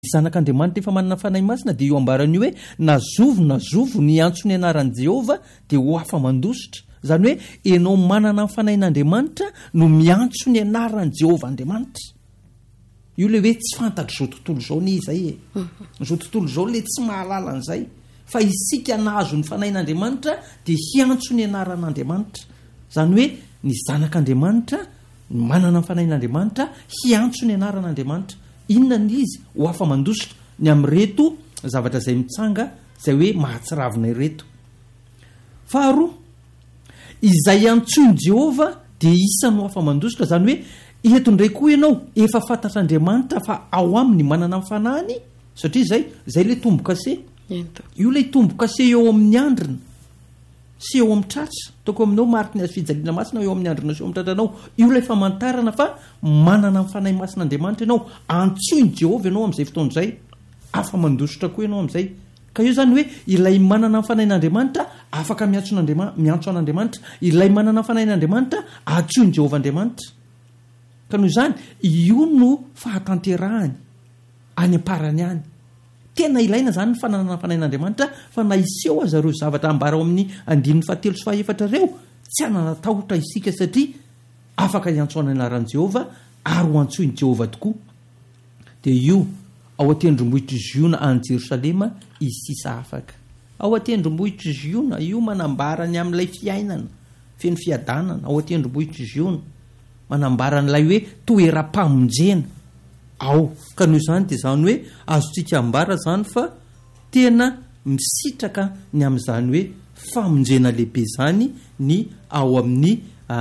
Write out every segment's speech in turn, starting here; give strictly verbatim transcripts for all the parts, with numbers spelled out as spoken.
zanak'Andriamanitra efa manana fanahy masina dia io ambarany hoe nazovo nazovo ny antso ny anaran'i Jehovah dia ho afa mandositra. Zany hoe enao manana ny fanahin'Andriamanitra no miantso ny anaran'i Jehovah Andriamanitra. Io le hoe tsy fantatro zao tontolo zao ny izay e. Zao tontolo zao le tsy mahalala an'izay. Fa isika nahazo ny fanahin'Andriamanitra dia hiantso ny anaran'Andriamanitra. Zany hoe ny zanak'Andriamanitra manana ny fanahin'Andriamanitra hiantso ny anaran'Andriamanitra. Inona ny izy ho afa mandositra ny amin'reto zavatra izay mitsanga izay hoe mahatsiravina ireto. Faharoa, izay antsoin' Jehovah dia isany ho afa mandositra. Zany hoe eto indray koa ianao efa fantatr'Andriamanitra fa ao aminy manana ny fanahiny satria zay zay le tombo kase. Io le tombo kase eo amin'ny andrina sy eo amin'ny tratra. Toko aminao mariky ny azo fijaliana masina eo amin'ny andrina sy eo amin'ny tratranao. Io le famantarana fa manana ny fanahy masin'Andriamanitra ianao. Antsoin' Jehovah ianao amin'izay fotoana izay. Afa mandositra koa ianao amin'izay. Ka io zany hoe ilay manana ny fanahin'Andriamanitra afaka miantso miantso an'Andriamanitra. Ilay manana ny fanahin'Andriamanitra antsoin' Jehovah Andriamanitra. Ka noho izany io no fahatanterahany any amparany any. Tena ilaina zany ny fananana fanahin'Andriamanitra fa na iseho aza ireo zavatra ambara ao amin'ny andininy fahatelo sy fahaefatra ireo tsy hanana tahotra isika satria afaka hiantsoana anaran'i Jehovah ary ho antsoin'i Jehovah tokoa. Dia io ao atendrombohitra ziona any Jerosalema izy sisa afaka. Ao atendrombohitra ziona io manambara ny amin'ilay fiainana feno fiadanana. Ao atendrombohitra ziona manambara n'ilay hoe toeram-pamonjena ao. Ka noho izany dia izany hoe azontsika ambara zany fa tena misitraka ny amin'izany hoe famonjena lehibe zany ny ao amin'ny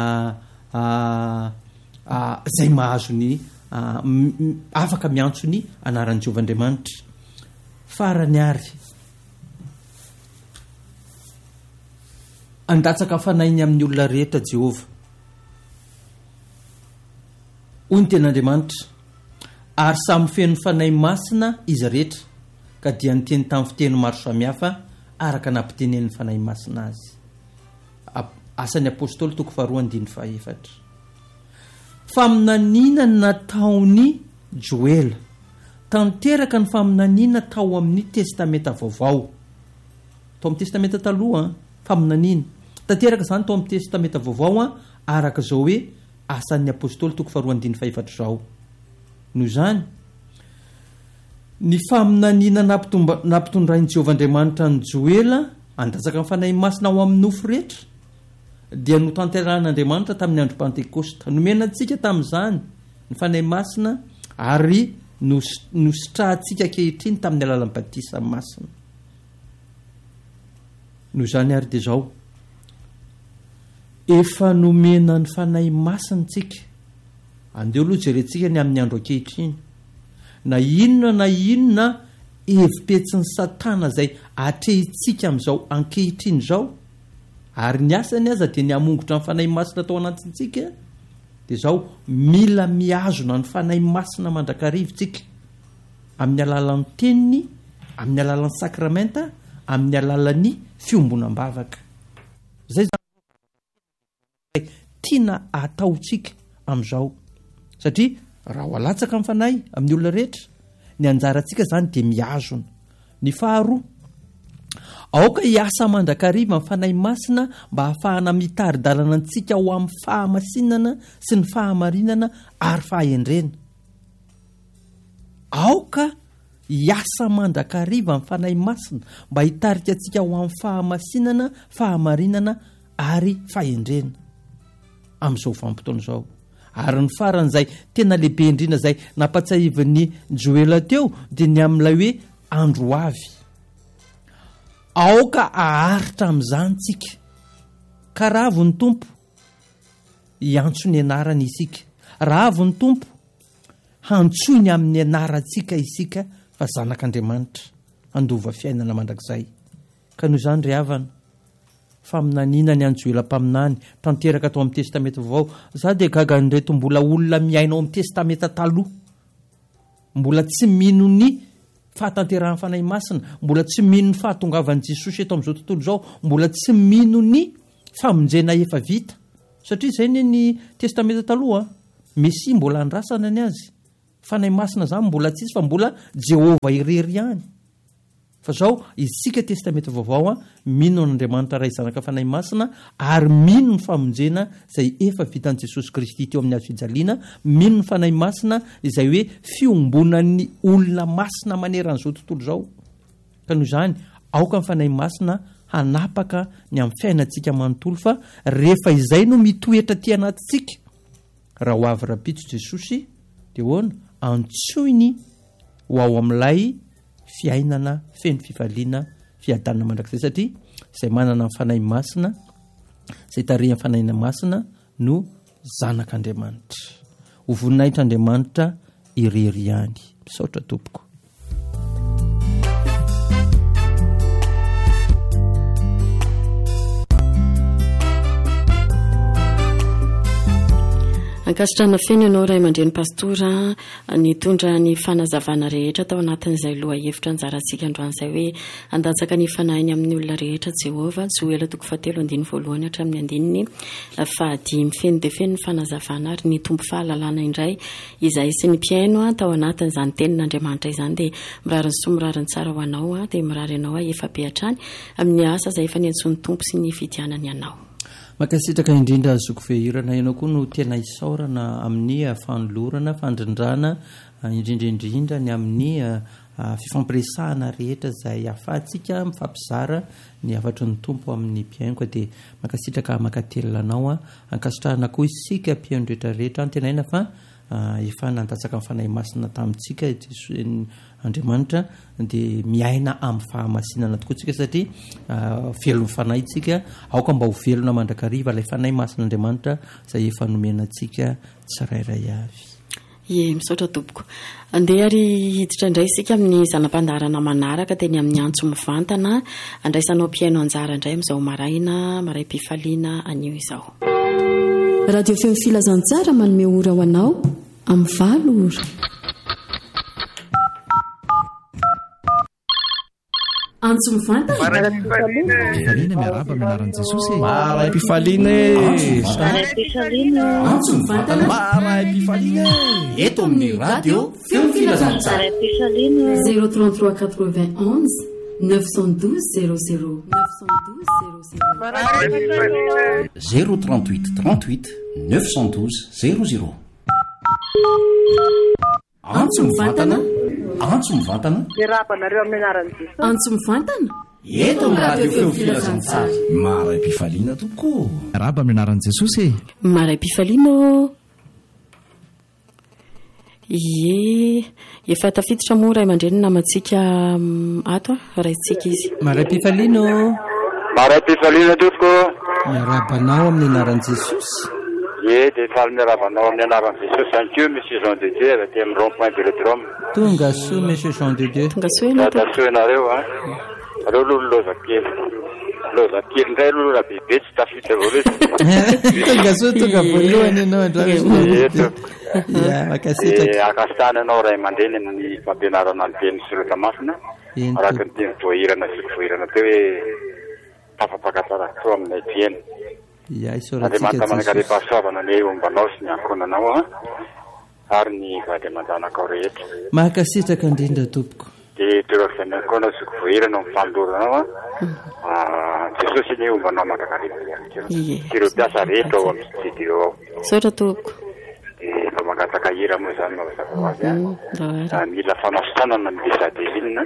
izay mahazo ny afaka miantso ny anaran'i Jehovah Andriamanitra. Farany ary andatsaka fanainy amin'ny olona rehetra Jehovah. Hoy ny ten'Andriamanitra, ary samy feno fanahy masina izy rehetra ka dia niteny tamin'ny fiteny maro samihafa araka nampitenen'ny fanahy masina azy. Asan'ny apôstôly toko faharoa andiny fahaefatra. Faminaniana nataony Joela tanteraka ny faminaniana tao amin'ny testamenta vaovao. Tao amin'ny testamenta taloha faminaniana tanteraka zany tao amin'ny testamenta vaovao araka zao hoe asan'ny apôstôly toko faharoa andiny fahaefatra zao. Noho izany ny faminaniana nampitondrain'i Jehovah Andriamanitra ny Joela andatsaka ny fanahy masina ao amin'ny nofo rehetra dia notanteran'Andriamanitra tamin'ny andro Pentekosta. Nomenantsika tamin'izany ny fanahy masina ary nositrahantsika ankehitriny tamin'ny alalan'ny batisa masina. Noho izany ary dia zao efa nomena ny fanahy masina tsika. Andeo aloha jerentsika ny amin'ny andro ankehitriny. Na inona na inona hevipetsin'ny Satana izay atrehitsika amin'izao ankehitriny zao ary ny asany aza dia ny hamongotra ny fanahy masina tao anatintsika dia zao mila miazona ny fanahy masina mandrakarivotsika amin'ny alalan'ny teniny, amin'ny alalan'ny sakramenta, amin'ny alalan'ny fiombonam-bavaka. Zay zany tiana ataotsika amin'izao. Satria raha ho alatsaka amin'ny fanahy amin'ny olona rehetra ny anjarantsika zany dia miazona. Ny faharoa, aoka hiasa mandrakariva amin'ny fanahy masina mba hahafahana mitari-dalana antsika ho amin'ny fahamasinana sy ny fahamarinana ary fahendrena. Aoka hiasa mandrakariva amin'ny fanahy masina mba hitarika antsika ho amin'ny fahamasinana, fahamarinana ary fahendrena amin'izao vanim-potoana izao. Ary ny faran'izay tena lehibe indrindra izay nampatsahivin'ny Joela teo dia ny amin'ilay hoe andro avy. Aoka aharitra amin'izany tsika ka raha avy ny tompo hiantso ny anarany isika. Raha avy ny tompo hantsoiny amin'ny anarantsika isika fa zanak'Andriamanitra handova fiainana mandrakizay. Ka noho izany ry havana faminaniana ny anjoelam-paminany tanteraka tao amin'ny testamenta vaovao. Za dia gaga nyreto mbola olona miaina ao amin'ny testamenta taloha, mbola tsy mino ny fahatanterahan'ny fanahy masina, mbola tsy mino ny fahatongavan'i Jesosy eto amin'izao tontolo izao, mbola tsy mino ny famonjena efa vita. Satria izay ny testamenta taloha Mesia mbola andrasana ny azy. fanahy masina zany mbola tsisy fa mbola Jehova irery ihany. Fa zao isika testamety vaovao a mino n'Andriamanitra ray zanaka fanahy masina ary mino ny famonjena izay efa vitan'i Jesosy Kristy teo amin'ny hazo fijaliana, mino ny fanahy masina izay hoe fiombonan'ny olona masina maneran'izao tontolo zao. Ka noho izany aoka ny fanahy masina hanapaka ny amin'ny fiainantsika manontolo fa rehefa izay no mitoetra ty anatintsika raha ho avy rapitso Jesosy dia hoana antsoiny ho ao amin'ilay fiainana feno fifaliana fiadanana mandrakizay satria izay manana ny fanahy masina izay tarehy ny fanahy masina no zanak'Andriamanitra. Ho voninahitra Andriamanitra irery ihany. Misaotra tompoko. Ankasitrana feno ianao ray aman-dreny pastora nitondra ny fanazavana rehetra tao anatin'izay loha hevitra anjarantsika androany izay hoe andatsaka ny fanahiny amin'ny olona rehetra Jehova Joela toko fahatelo andiny voalohany hatramin'ny andininy fahadimy. Feno dia feno ny fanazavana ary ny tombo fahalalana indray izay sy ny mpiaino tao anatin'izany tenin'Andriamanitra izany dia mirariny soa mirariny tsara ho anao dia mirary ianao efa be hatrany amin'ny asa izay efa niantsony tompo sy ny fidianany ianao. Makasitraka indrindra azoko fehirana ianao koa no tena isaorana amin'ny fanolorana fandrindrana indrindraindrindra ny amin'ny fifampiresahana rehetra izay ahafahantsika mifampizara ny afatry ny tompo amin'ny mpiaino. Dia makasitraka makatelanao ankasitrahana koa isika mpiaino rehetrarehetra tena aina fa efa nandatsaka ny fanahy masina tamintsika Andriamanitra dia miaina amin'ny fahamasinana tokoa tsika satria velon'ny fanahitsika aoka mba ho velona mandrakariva ilay fanahy masin'Andriamanitra izay efa nomenantsika tsirairay avy. Ie, misaotra tompoko. Andeha ary hiditra indray isika amin'ny zanam-pandarana manaraka teny amin'ny antso mivantana andraisanao mpiaino anjara indray amin'izao maraina maray-pifaliana anio izao. Radio Feo Filazantsara manome ora ho anao amin'ny valo ora. Antso mivantana maray-pifaliana miaraba mianaran'i Jesosy. Maray-pifaliana Maray-pifaliana Antso mivantana maray-pifaliana eto amin'ny radio Feo Filazantsara. Maray-pifaliana zéro trente-trois quatre-vingt-onze neuf cent douze zéro zéro neuf cent douze zéro zéro zéro trente-huit trente-huit neuf cent douze zéro zéro. Antso mivantana Antso mivantana Irabanareo amin'ny anaran'i Jesosy. Antso mivantana eto amin'ny radio Feo Filazantsara. Maray-pifaliana tokoa. Raba amin'ny anaran'i Jesosy. Maray-pifaliana. Ie, efa tafiditra moa ray aman-dreny namantsika ato raintsika izy. Maray-pifaliana. Maray-pifaliana tompoko. Miarabanao amin'ny anaran'i Jesosy. Ie, dia faly miarabanao amin'ny anaran'i Jesosy ihany koa Monsieur Jean de Dieu avy aty amin'ny rond-point Vélodrome. Tonga soa Monsieur Jean de Dieu. Tonga soa ianao. Tonga soa ianareo a. Aleo aloha loza kely. Loza kely indray aloha raha bebe tsy tafita voaloha. Tonga soa tonga voalohany ianao andray. Eto. Ya, makasitraka. Dia akasitana ianao ray aman-dreny amin'ny fampianarana ny teny soratra masina. Araka ny teny voahirana sy voahirana teo hoe tafapakatara toa aminay mpiaino. Ya, isoratsika Andriamanitra manakale pahasoavana ny ombanao sy ny ankonanao a ary ny vady aman-janakao rehetra. Makasitraka indrindra tompoko. Dia toerak'izany ihany koa nasoko voahirana amin'ny famoloranao a Jesosy ny ombanao manakale ireo mpiasa rehetra ao amin'ny studio ao. Misaotra tompoko. Dia mba mangataka hira moa izany mazava ho azy a. Mila fanasitranana ny Desadevina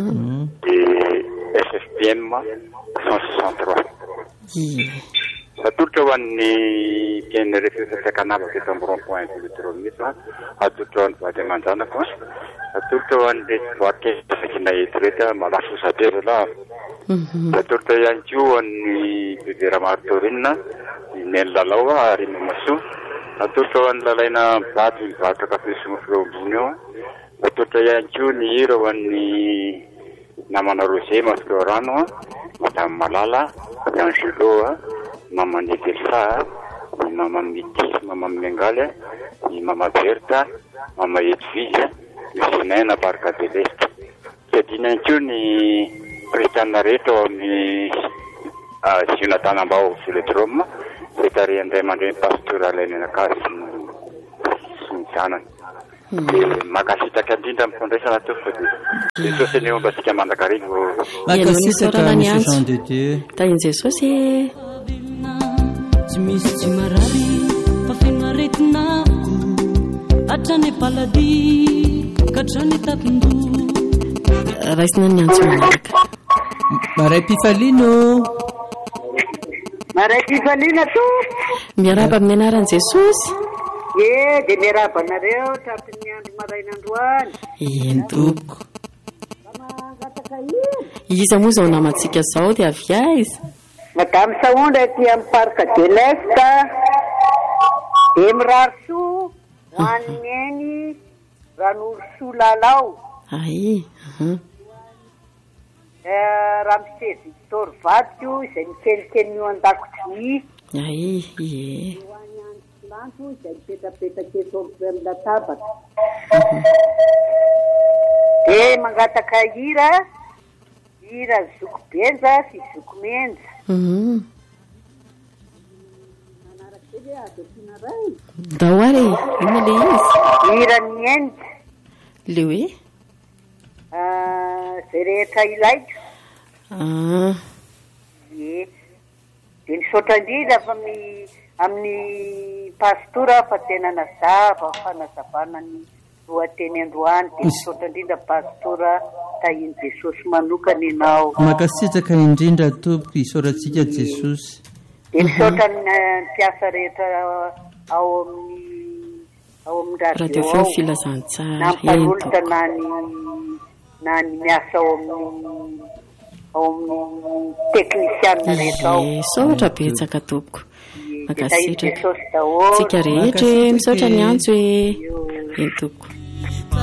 dia S F P M cent soixante-trois. Atolotra ho an'ny mpiaino rehetra fiakanavaka eto amin'ny rond-point Vélodrome eto a. Atolotra ho an'ny vady aman-janako a. Atolotra ho an'ny voakesy vakina eto rehetra malafo sabeza la. Atolotra ihany koa ho an'ny bebera martorina neny lalao a ary mamasoa. Atolotra ho an'ny lalaina mivaty mivaty kafe sy mofo eo ambony eo. Atolotra ihany koa ny hira ho an'ny namana Roger Masilo Rano a, Madame Malala, Angelo a, Mama Nedelfa, ny Mama Miti, Mama Mengaly, ny Mama Berta, Mama Edvige, ny Sinaina Barka de l'Est. Adina ihany koa ny kristianina rehetra ao amin'ny Sionatana-Mbao Vélodrome, izay tarehy andray aman-dreny pastora Alain Menakasy sy ny zanany. makasitraka indrindra mifondraisana teo fa dia jesosy eny ombasika mandakarivo makasitraka monsieur Jean de Dieu tahin jesosy tsy misy tsy marary fa feno aretinako hatrany paladi katrany tapindo raisina ny antso manaraka maray pifalino maray pifalina to miaraba amin'ny anaran'i jesosy e dia miaraba anareo tapin'ny andro marainandroany eny toko iza moa zao namantsika zao dia avia izy madame saondra ty amin'ny parka de l'est de mirariso hoaniny eny ranoroso lalao ai raha mise Victor Vadio izay mikelikely io an-dakotsy ai ie lanto izay mipetrapetaka eto amin'ny latabatra de mangataka hira hira zoko benja sy zoko menja daoary ina le izy hira mienja le hoe zay rehetra ilaiko ah e de misaotra indrindra fa mi amin'ny pastora fa tena nazava fanazavana ny lohateny androany de misaotra indrindra pastora tahiny jesosy manokana ianao makasitraka indrindra tompo isaorantsika jesosy de misaotra ny mpiasa rehetra ao amin'ny ao amin'ny radio feo filazantsara na mpanolotra na ny na ny miasa ao amin'ny ao amin'ny teknisianina rehetra ao saotra betsaka tompoko makasitraka tsika rehetra misaotra ny antso e eny tompoko